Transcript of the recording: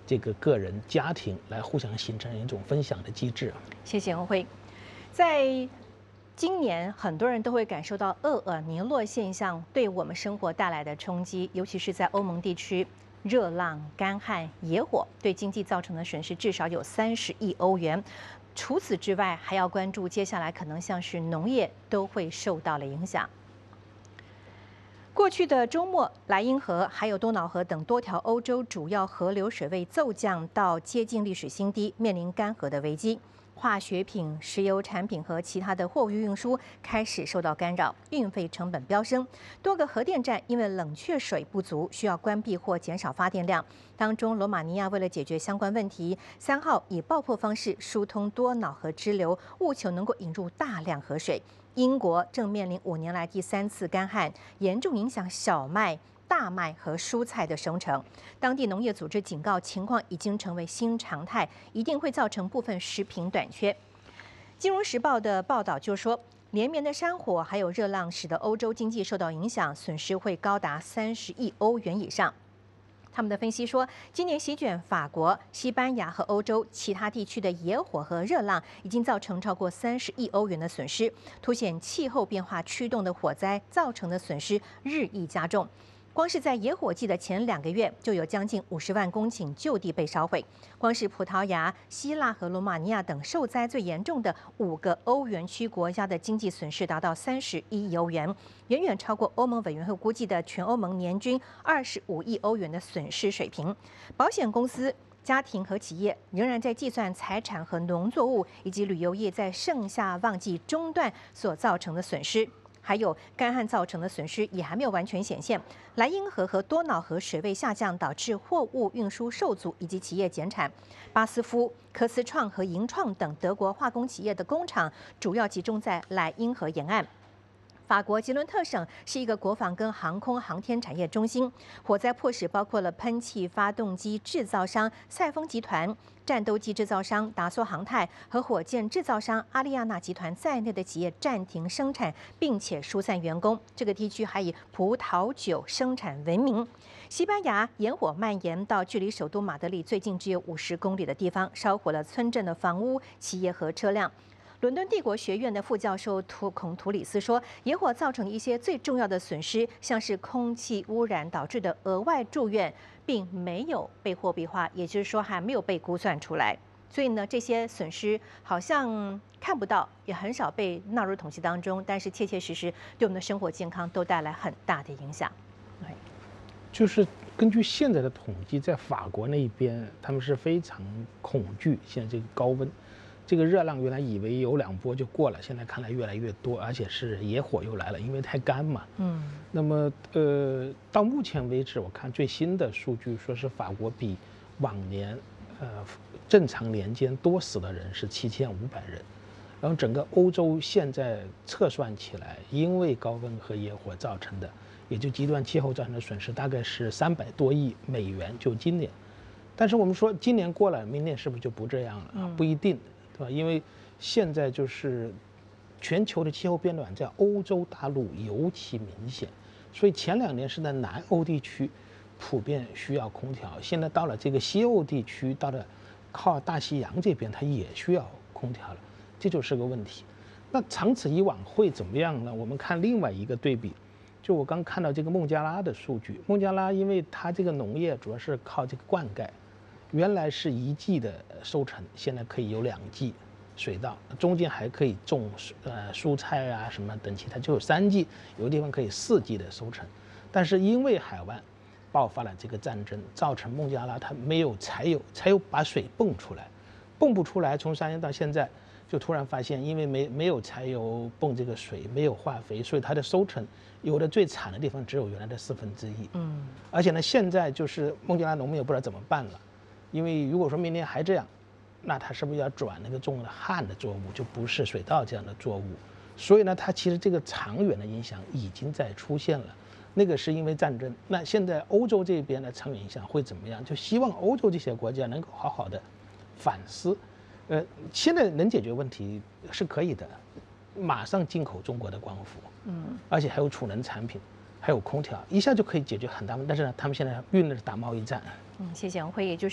这个个人、家庭来互相形成一种分享的机制。 谢谢文辉。在今年，很多人都会感受到厄尔尼诺现象对我们生活带来的冲击，尤其是在欧盟地区，热浪、干旱、野火对经济造成的损失至少有30亿欧元。除此之外，还要关注接下来可能像是农业都会受到了影响。过去的周末，莱茵河还有多瑙河等多条欧洲主要河流水位骤降到接近历史新低，面临干涸的危机。化学品、石油产品和其他的货物运输开始受到干扰，运费成本飙升。多个核电站因为冷却水不足，需要关闭或减少发电量。当中，罗马尼亚为了解决相关问题，3号以爆破方式疏通多瑙河支流，务求能够引入大量河水。英国正面临5年来第3次干旱，严重影响小麦、大麦和蔬菜的生成。当地农业组织警告，情况已经成为新常态，一定会造成部分食品短缺。金融时报的报道就说，连绵的山火还有热浪使得欧洲经济受到影响，损失会高达30亿欧元以上。他们的分析说，今年席卷法国、西班牙和欧洲其他地区的野火和热浪，已经造成超过30亿欧元的损失，凸显气候变化驱动的火灾造成的损失日益加重。光是在野火季的前2个月，就有将近50万公顷就地被烧毁。光是葡萄牙、希腊和罗马尼亚等受灾最严重的5个欧元区国家的经济损失达到31亿欧元，远远超过欧盟委员会估计的全欧盟年均25亿欧元的损失水平。保险公司、家庭和企业仍然在计算财产和农作物以及旅游业在盛夏旺季中断所造成的损失。还有干旱造成的损失也还没有完全显现。莱茵河和多瑙河水位下降，导致货物运输受阻以及企业减产。巴斯夫、科斯创和银创等德国化工企业的工厂主要集中在莱茵河沿岸。法国吉伦特省是一个国防跟航空航天产业中心，火灾迫使包括了喷气发动机制造商赛丰集团、战斗机制造商达索航太和火箭制造商阿利亚纳集团在内的企业暂停生产，并且疏散员工。这个地区还以葡萄酒生产闻名。西班牙野火蔓延到距离首都马德里最近只有50公里的地方，烧毁了村镇的房屋、企业和车辆。伦敦帝国学院的副教授孔图里斯说，野火造成一些最重要的损失，像是空气污染导致的额外住院，并没有被货币化，也就是说还没有被估算出来。所以呢，这些损失好像看不到，也很少被纳入统计当中，但是切切实实对我们的生活健康都带来很大的影响。 就是根据现在的统计，在法国那边，他们是非常恐惧现在这个高温。这个热浪原来以为有2波就过了，现在看来越来越多，而且是野火又来了，因为太干嘛。那么到目前为止，我看最新的数据说是法国比往年正常年间多死的人是7500人，然后整个欧洲现在测算起来，因为高温和野火造成的，也就极端气候造成的损失大概是300多亿美元，就今年。但是我们说今年过了，明年是不是就不这样了？不一定。对吧？因为现在就是全球的气候变暖在欧洲大陆尤其明显，所以前2年是在南欧地区普遍需要空调，现在到了这个西欧地区，到了靠大西洋这边，它也需要空调了，这就是个问题。那长此以往会怎么样呢？我们看另外一个对比，就我刚看到这个孟加拉的数据，孟加拉因为它这个农业主要是靠这个灌溉。原来是1季的收成，现在可以有2季水稻，中间还可以种蔬菜啊什么等其他，就有3季，有的地方可以4季的收成。但是因为海湾爆发了这个战争，造成孟加拉它没有柴油把水泵出来，泵不出来，从3年到现在就突然发现，因为没有柴油泵这个水，没有化肥，所以它的收成有的最惨的地方只有原来的1/4。而且呢，现在就是孟加拉农民也不知道怎么办了。因为如果说明年还这样，那它是不是要转那个种了旱的作物，就不是水稻这样的作物？所以呢，它其实这个长远的影响已经在出现了。那个是因为战争，那现在欧洲这边的长远影响会怎么样？就希望欧洲这些国家能够好好的反思。现在能解决问题是可以的，马上进口中国的光伏，而且还有储能产品，还有空调，一下就可以解决很大问题。但是呢，他们现在运的是打贸易战。 谢谢王辉，也就是。